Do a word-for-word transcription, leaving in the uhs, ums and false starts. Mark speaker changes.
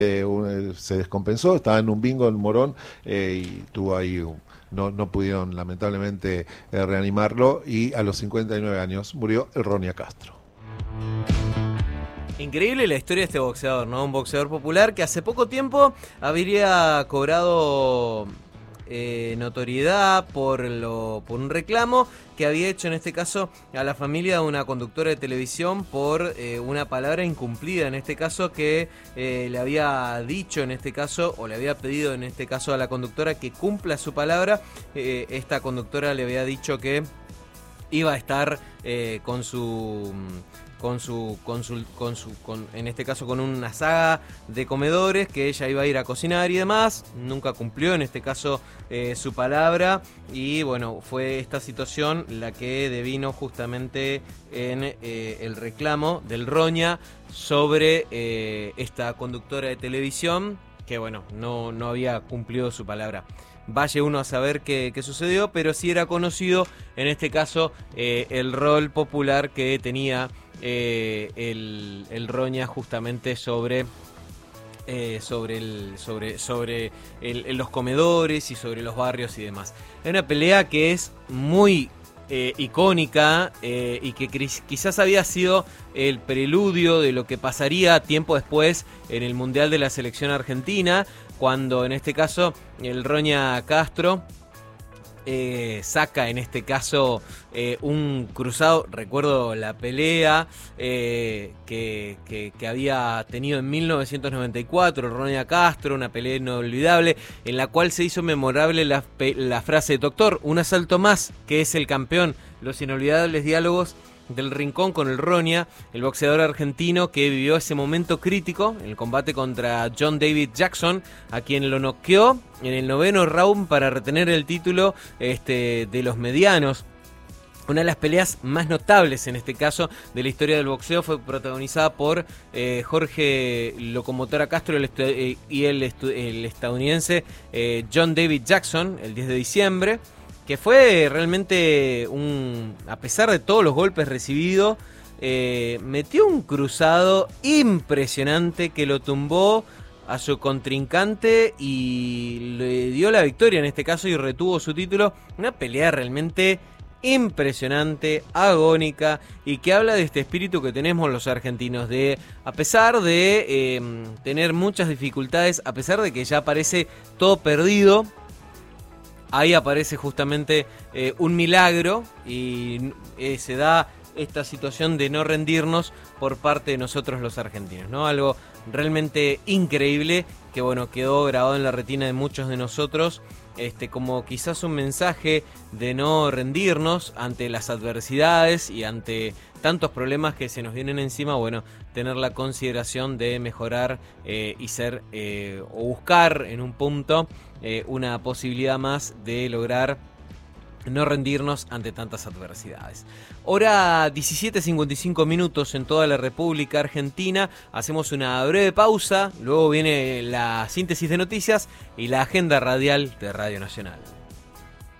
Speaker 1: eh, un- se descompensó, estaba en un bingo en Morón eh, y tuvo ahí un- no, no pudieron lamentablemente eh, reanimarlo y a los cincuenta y nueve años murió el Ronia Castro.
Speaker 2: Increíble la historia de este boxeador, ¿no? Un boxeador popular que hace poco tiempo habría cobrado eh, notoriedad por, lo, por un reclamo que había hecho en este caso a la familia de una conductora de televisión por eh, una palabra incumplida, en este caso que eh, le había dicho en este caso, o le había pedido en este caso a la conductora que cumpla su palabra. Eh, esta conductora le había dicho que iba a estar eh, con su con su con su con su con, en este caso con una saga de comedores, que ella iba a ir a cocinar y demás. Nunca cumplió en este caso eh, su palabra, y bueno, fue esta situación la que devino justamente en eh, el reclamo del Roña sobre eh, esta conductora de televisión que bueno, no, no había cumplido su palabra. Vaya uno a saber qué, qué sucedió, pero sí era conocido, en este caso, eh, el rol popular que tenía eh, el, el Roña justamente sobre, eh, sobre, el, sobre, sobre el, el, los comedores y sobre los barrios y demás. Es una pelea que es muy eh, icónica eh, y que quizás había sido el preludio de lo que pasaría tiempo después en el Mundial de la Selección Argentina, cuando en este caso el Roña Castro eh, saca en este caso eh, un cruzado. Recuerdo la pelea eh, que, que, que había tenido en mil novecientos noventa y cuatro el Roña Castro, una pelea inolvidable en la cual se hizo memorable la, la frase: doctor, un asalto más, que es el campeón. Los inolvidables diálogos del rincón con el Roña, el boxeador argentino que vivió ese momento crítico en el combate contra John David Jackson, a quien lo noqueó en el noveno round para retener el título este, de los medianos. Una de las peleas más notables en este caso de la historia del boxeo fue protagonizada por eh, Jorge Locomotora Castro el eh, y el, el estadounidense eh, John David Jackson el diez de diciembre. Que fue realmente un... a pesar de todos los golpes recibidos, eh, metió un cruzado impresionante que lo tumbó a su contrincante y le dio la victoria en este caso y retuvo su título. Una pelea realmente impresionante, agónica, y que habla de este espíritu que tenemos los argentinos, de a pesar de eh, tener muchas dificultades, a pesar de que ya parece todo perdido, ahí aparece justamente eh, un milagro y eh, se da esta situación de no rendirnos por parte de nosotros los argentinos, ¿no? Algo realmente increíble que bueno, quedó grabado en la retina de muchos de nosotros, este, como quizás un mensaje de no rendirnos ante las adversidades y ante tantos problemas que se nos vienen encima. Bueno, tener la consideración de mejorar eh, y ser eh, o buscar en un punto eh, una posibilidad más de lograr no rendirnos ante tantas adversidades. Hora diecisiete cincuenta y cinco minutos en toda la República Argentina. Hacemos una breve pausa, luego viene la síntesis de noticias y la agenda radial de Radio Nacional.